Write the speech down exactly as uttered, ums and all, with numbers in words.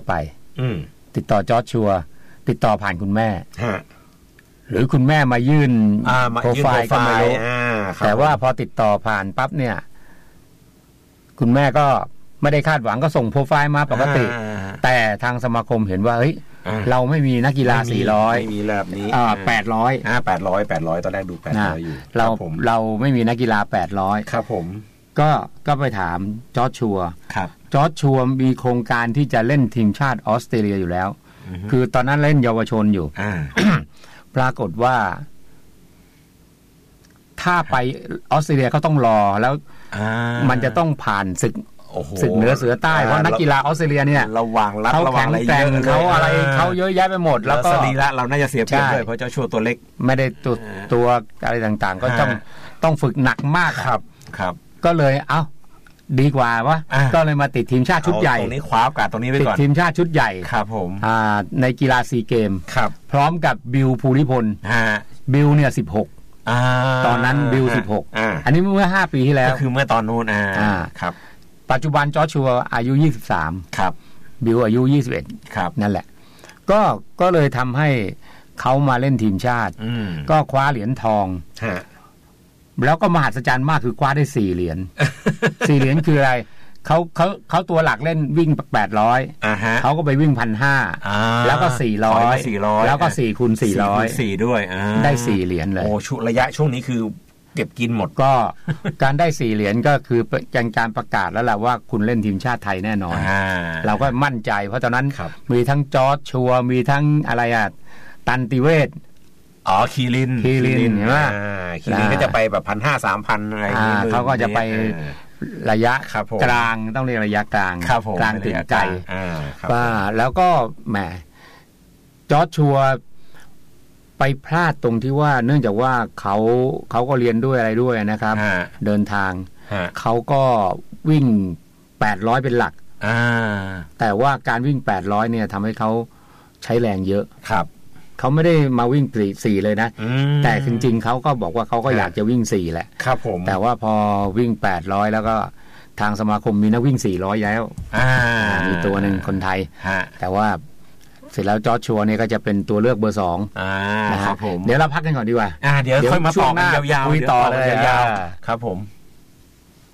ไปติดต่อจอร์จชัวติดต่อผ่านคุณแม่หรือคุณแม่มายื่นโปรไฟล์ก็ไม่รู้แต่ว่าพอติดต่อผ่านปั๊บเนี่ยคุณแม่ก็ไม่ได้คาดหวังก็ส่งโปรไฟล์มาปกติแต่ทางสมาคมเห็นว่าเฮ้ยเราไม่มีนักกีฬาสี่ร้อยไม่มีแบบนี้อ่าแปดร้อยอ่าแปดร้อย แปดร้อยตอนแรกดูแปดร้อยอยู่เราเราไม่มีนักกีฬาแปดร้อยครับผมก็ก็ไปถามจอร์จชัวครับจอร์จชัวมีโครงการที่จะเล่นทีมชาติออสเตรเลียอยู่แล้วคือตอนนั้นเล่นเยาวชนอยู่ปรากฏว่าถ้าไปออสเตรเลียเขาต้องรอแล้วมันจะต้องผ่านศึกศึกเหนือเสือใต้เพราะนักกีฬาออสเตรเลียเนี่ยระวังรัดระวังอะไรเยอะเขาอะไรเขาเยอะแยะไปหมดแล้วก็สรีระเราน่าจะเสียเปรียบด้วยเพราะเจ้าชัวตัวเล็กไม่ได้ตัวตัวอะไรต่างๆก็ต้องต้องฝึกหนักมากครับครับก็เลยเอ้าดีกว่าวะก็เลยมาติดทีมชาติชุดใหญ่ตรงนี้คว้าโอกาสตรงนี้ไว้ก่อนติดทีมชาติชุดใหญ่ครับผมอ่าในกีฬาซีเกมครับพร้อมกับบิลภูริพลบิลเนี่ยสิบหกตอนนั้นบิลสิบหกอันนี้เมื่อห้าปีที่แล้วก็คือเมื่อตอนนู้นอ่าครับปัจจุบันจอร์จชัวอายุยี่สิบสามครับบิลอายุยี่สิบเอ็ดครับนั่นแหละก็ก็เลยทำให้เขามาเล่นทีมชาติก็คว้าเหรียญทองแล้วก็มหัศจรรย์มากคือคว้าได้สี่เหรียญสี่เหรียญคืออะไรเขาเขาเขาตัวหลักเล่นวิ่งแปดร้อยเขาก็ไปวิ่งพันห้าแล้วก็สี่ร้อยแล้วก็สี่คูณสี่ร้อยสี่ด้วยได้สี่เหรียญเลยโอ้ชุระยะช่วงนี้คือเก็บกินหมดก็การได้สี่เหรียญก็คือเป็นการประกาศแล้วแหละว่าคุณเล่นทีมชาติไทยแน่นอนเราก็มั่นใจเพราะตอนนั้นมีทั้งจอร์จชัวมีทั้งอะไรอ่ะตันติเวศอ๋อคีรินคีรินเห็นไหมคีรินก็จะไปแบบพันห้าสามพันอะไรอย่างนี้เขาก็จะไประยะกลางต้องเรียกระยะกลางกลางถึงใจว่าแล้วก็แหมจอร์จชัวไปพลาดตรงที่ว่าเนื่องจากว่าเขาเขาก็เรียนด้วยอะไรด้วยนะครับเดินทางเขาก็วิ่งแปดร้อยเป็นหลักแต่ว่าการวิ่งแปดร้อยเนี่ยทำให้เขาใช้แรงเยอะครับเขาไม่ได้มาวิ่งสี่เลยนะแต่จริงๆเขาก็บอกว่าเขาก็อยากจะวิ่งสี่แหละครับผมแต่ว่าพอวิ่งแปดร้อยแล้วก็ทางสมาคมมีนักวิ่งสี่ร้อยแล้วมีตัวหนึ่งคนไทยแต่ว่าเสร็จแล้วจอร์จชัวเนี่ยก็จะเป็นตัวเลือกเบอร์สองนะครับผมเดี๋ยวเราพักกันก่อนดีกว่าเดี๋ยวค่อยมาต่อกันยาวๆคุยต่อเลยยาวๆครับผม